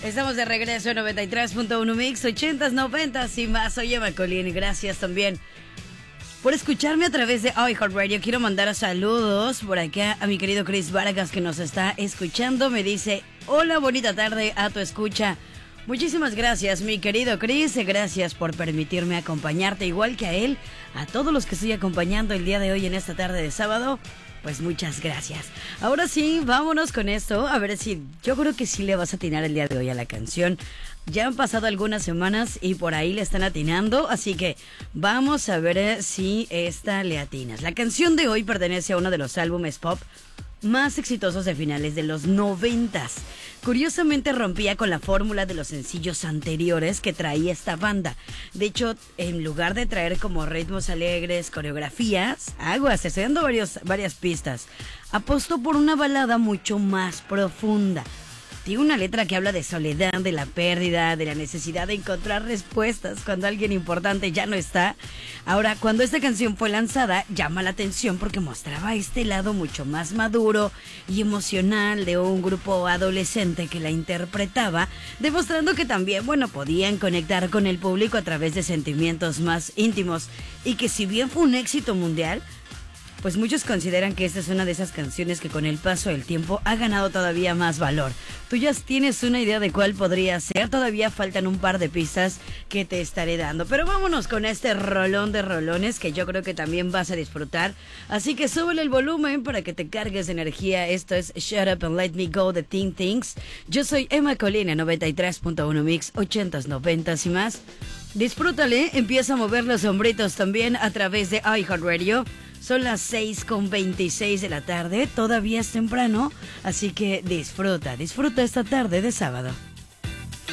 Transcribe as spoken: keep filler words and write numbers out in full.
Estamos de regreso en noventa y tres punto uno Mix, ochentas, noventas y más. Soy Emma Colín, gracias también por escucharme a través de iHeartRadio. Quiero mandar saludos por acá a mi querido Chris Vargas, que nos está escuchando. Me dice, hola, bonita tarde a tu escucha. Muchísimas gracias, mi querido Chris. Gracias por permitirme acompañarte, igual que a él, a todos los que estoy acompañando el día de hoy en esta tarde de sábado. Pues muchas gracias. Ahora sí, vámonos con esto. A ver si, yo creo que sí le vas a atinar el día de hoy a la canción. Ya han pasado algunas semanas y por ahí le están atinando, así que vamos a ver si esta le atinas. La canción de hoy pertenece a uno de los álbumes pop más exitosos de finales de los noventas. Curiosamente rompía con la fórmula de los sencillos anteriores que traía esta banda. De hecho, en lugar de traer como ritmos alegres, coreografías, aguas, estoy dando varios, varias pistas, apostó por una balada mucho más profunda. Tiene una letra que habla de soledad, de la pérdida, de la necesidad de encontrar respuestas cuando alguien importante ya no está. Ahora, cuando esta canción fue lanzada, llama la atención porque mostraba este lado mucho más maduro y emocional de un grupo adolescente que la interpretaba, demostrando que también, bueno, podían conectar con el público a través de sentimientos más íntimos. Y que si bien fue un éxito mundial, pues muchos consideran que esta es una de esas canciones que con el paso del tiempo ha ganado todavía más valor. Tú ya tienes una idea de cuál podría ser, todavía faltan un par de pistas que te estaré dando. Pero vámonos con este rolón de rolones que yo creo que también vas a disfrutar. Así que súbele el volumen para que te cargues de energía. Esto es Shut Up and Let Me Go de Teen Things. Yo soy Emma Colina, noventa y tres punto uno Mix, ochentas, noventas y más. Disfrútale, empieza a mover los hombritos también a través de iHeartRadio. Son las seis con veintiséis de la tarde, todavía es temprano, así que disfruta, disfruta esta tarde de sábado.